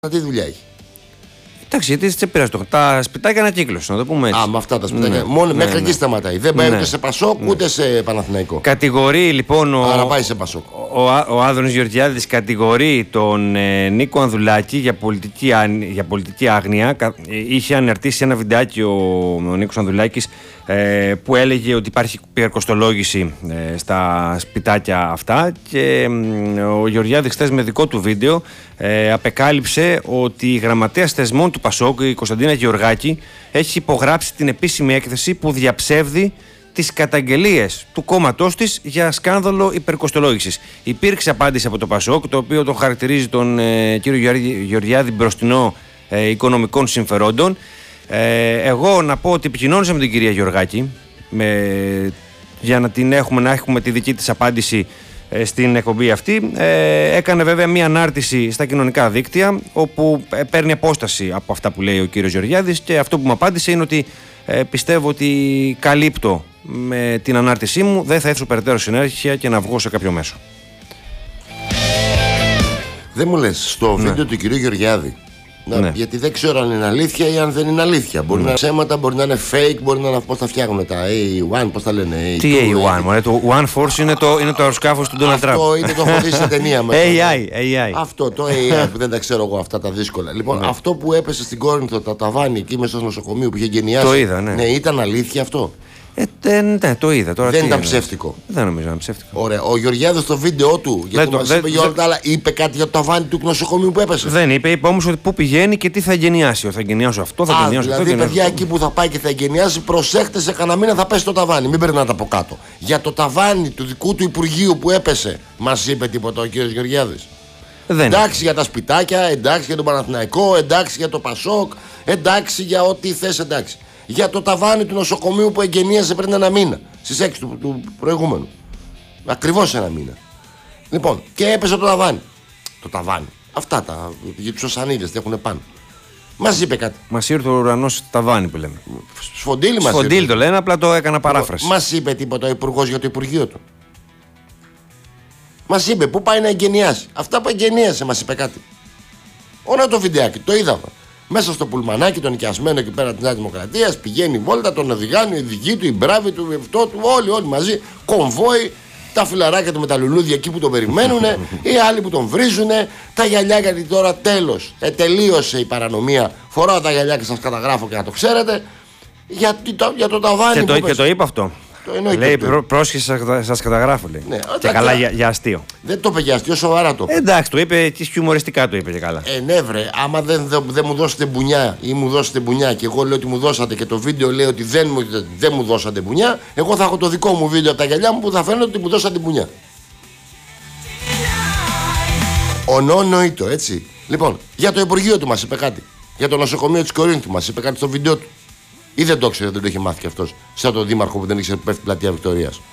Τι δουλειά έχει. Εντάξει, γιατί έτσι πήρε το. Τα σπιτάκια ανακύκλωσαν, να το πούμε έτσι. Με αυτά τα σπιτάκια. Μόνο μέχρι εκεί σταματάει. Δεν πάει ούτε σε Πασόκ ούτε σε Παναθηναϊκό. Κατηγορεί λοιπόν. Άρα πάει σε Πασόκ. Ο Άδωνης Γεωργιάδης κατηγορεί τον Νίκο Ανδουλάκη για πολιτική άγνοια. Είχε αναρτήσει ένα βιντεάκι ο Νίκος Ανδουλάκης που έλεγε ότι υπάρχει πυρκοστολόγηση στα σπιτάκια αυτά, και ο Γεωργιάδης χθες με δικό του βίντεο απεκάλυψε ότι η γραμματέας θεσμών του Πασόκ, η Κωνσταντίνα Γεωργάκη, έχει υπογράψει την επίσημη έκθεση που διαψεύδει τις καταγγελίες του κόμματός της για σκάνδαλο υπερκοστολόγησης. Υπήρξε απάντηση από το Πασόκ, το οποίο το χαρακτηρίζει τον κύριο Γεωργιάδη μπροστινό οικονομικών συμφερόντων. Εγώ να πω ότι επικοινώνησα με την κυρία Γεωργάκη για να έχουμε τη δική της απάντηση στην εκπομπή αυτή. Έκανε βέβαια μία ανάρτηση στα κοινωνικά δίκτυα, όπου παίρνει απόσταση από αυτά που λέει ο κύριος Γεωργιάδης, και αυτό που μου απάντησε είναι ότι πιστεύω ότι καλύπτω με την ανάρτησή μου, δεν θα έρθω περαιτέρω συνέχεια και να βγω σε κάποιο μέσο. Δεν μου λες στο βίντεο του κυρίου Γεωργιάδη. Γιατί δεν ξέρω αν είναι αλήθεια ή αν δεν είναι αλήθεια. Μπορεί να είναι ψέματα, μπορεί να είναι fake, μπορεί να είναι πώς τα φτιάχνουν τα A1, πώς τα λένε. Τι A1, μωρέ, το One Force είναι το αεροσκάφος του Donald Trump. Αυτό είναι το έχω δει σε ταινία με AI. Αυτό το AI που δεν τα ξέρω εγώ αυτά τα δύσκολα. Λοιπόν, αυτό που έπεσε στην Κόρινθο, τα ταβάνι εκεί μέσα στο νοσοκομείο που είχε γενιάσει. Το είδα, ναι. Ήταν αλήθεια αυτό. Ναι, το είδα. Τώρα δεν ήταν ψεύτικο. Δεν νομίζω να είναι ψεύτικο. Ωραία. Ο Γεωργιάδης στο βίντεο του, γιατί μας είπε για όλα τα άλλα, είπε κάτι για το ταβάνι του νοσοκομείου που έπεσε. Δεν είπε. Είπε όμως ότι πού πηγαίνει και τι θα εγκαινιάσει. Θα εγκαινιάσω αυτό, θα εγκαινιάσω αυτό. Δηλαδή, παιδιά, εκεί που θα πάει και θα εγκαινιάσει, προσέχτε, σε κανένα μήνα θα πέσει το ταβάνι. Μην περνάτε από κάτω. Για το ταβάνι του δικού του Υπουργείου που έπεσε, μας είπε τίποτα ο κύριος Γεωργιάδης. Εντάξει για τα σπιτάκια, εντάξει για τον Παναθηναϊκό, εντάξει για το Πασόκ, εντάξει για ό,τι θες, εντάξει. Για το ταβάνι του νοσοκομείου που εγκαινίασε πριν ένα μήνα, στις 6 του προηγούμενου. Ακριβώς ένα μήνα. Λοιπόν, και έπεσε το ταβάνι. Το ταβάνι. Αυτά τα για τους οσανίδες, τι έχουν πάνω. Μας είπε κάτι. Μας ήρθε ο ουρανός ταβάνι που λέμε. Σφοντήλι μας Σφοντήλι το λένε, απλά το έκανα παράφραση. Μας είπε τίποτα ο Υπουργός για το Υπουργείο του. Μας είπε πού πάει να εγκαινιάσει. Αυτά που εγκαινίασε μας είπε κάτι. Όλα το βιντεάκι, το είδαμε. Μέσα στο πουλμανάκι, τον νοικιασμένο εκεί πέρα τη Νέα Δημοκρατία, πηγαίνει βόλτα, τον οδηγάνε, οι δικοί του, οι μπράβοι του, αυτό του, όλοι μαζί. Κομβόι, τα φιλαράκια του με τα λουλούδια εκεί που τον περιμένουν, οι άλλοι που τον βρίζουν, τα γυαλιά, γιατί τώρα τέλος, τελείωσε η παρανομία. Φοράω τα γυαλιά και σας καταγράφω και να το ξέρετε. Για το ταβάνι. Και το είπα αυτό. Λέει πρόσχεση, σας καταγράφω, λέει. Ναι, και καλά για αστείο. Δεν το είπε για αστείο, σοβαρά το είπε. Εντάξει, το είπε και χιουμοριστικά το είπε και καλά. Ναι, βρε, άμα δεν μου δώσετε μπουνιά ή μου δώσετε μπουνιά και εγώ λέω ότι μου δώσατε και το βίντεο λέει ότι δεν μου δώσατε μπουνιά, εγώ θα έχω το δικό μου βίντεο από τα γυαλιά μου που θα φαίνεται ότι μου δώσατε μπουνιά. Ονόητο, έτσι. Λοιπόν, για το Υπουργείο του μας είπε κάτι. Για το νοσοκομείο της Κορίνθου μας είπε κάτι στο βίντεο του. Ή δεν το ξέρει, δεν το είχε μάθει κι αυτός. Σαν τον Δήμαρχο που δεν ήξερε που πέφτει πλατεία Βικτωρίας.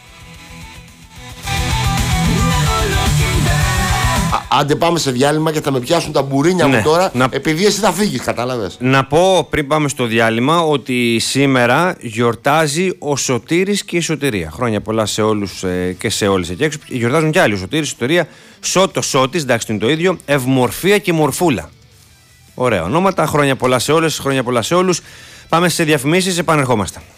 Άντε πάμε σε διάλειμμα και θα με πιάσουν τα μπουρίνια μου τώρα, επειδή εσύ θα φύγεις, κατάλαβες. Να πω πριν πάμε στο διάλειμμα ότι σήμερα γιορτάζει ο Σωτήρης και η Σωτηρία. Χρόνια πολλά σε όλους και σε όλες εκεί έξω. Γιορτάζουν κι άλλοι. Ο Σωτήρης, η Σωτηρία, Σώτο, Σώτης, εντάξει είναι το ίδιο, Ευμορφία και Μορφούλα. Ωραία ονόματα. Χρόνια πολλά σε όλες, χρόνια πολλά σε όλους. Πάμε σε διαφημίσεις, επανερχόμαστε.